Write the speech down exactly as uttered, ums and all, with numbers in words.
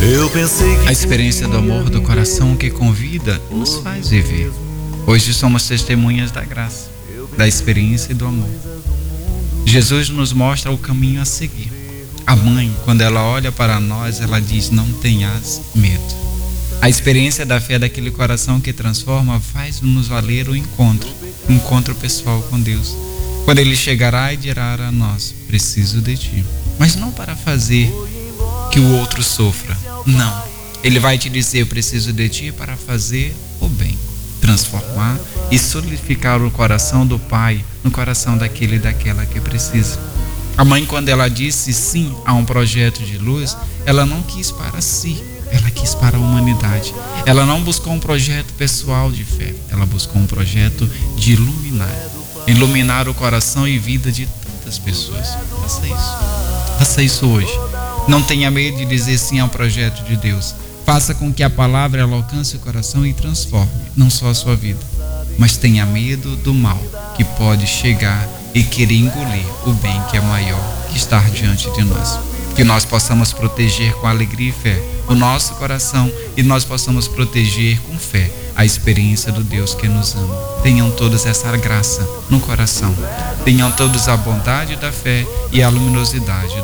Eu pensei que A experiência do amor do coração que convida e nos faz viver. Hoje somos testemunhas da graça, da experiência e do amor. Jesus nos mostra o caminho a seguir. A mãe, quando ela olha para nós, ela diz: não tenhas medo. A experiência da fé daquele coração que transforma faz-nos valer o encontro, o encontro pessoal com Deus. Quando Ele chegará e dirá a nós: preciso de ti. Mas não para fazer que o outro sofra. Não. Ele vai te dizer: eu preciso de ti para fazer o bem. Transformar e solidificar o coração do Pai no coração daquele e daquela que precisa. A mãe, quando ela disse sim a um projeto de luz, ela não quis para si, ela quis para a humanidade. Ela não buscou um projeto pessoal de fé, ela buscou um projeto de iluminar. Iluminar o coração e vida de tantas pessoas. Faça isso. Faça isso hoje. Não tenha medo de dizer sim ao projeto de Deus. Faça com que a palavra ela alcance o coração e transforme, não só a sua vida, mas tenha medo do mal que pode chegar e querer engolir o bem que é maior que estar diante de nós. Que nós possamos proteger com alegria e fé o nosso coração e nós possamos proteger com fé a experiência do Deus que nos ama. Tenham todos essa graça no coração. Tenham todos a bondade da fé e a luminosidade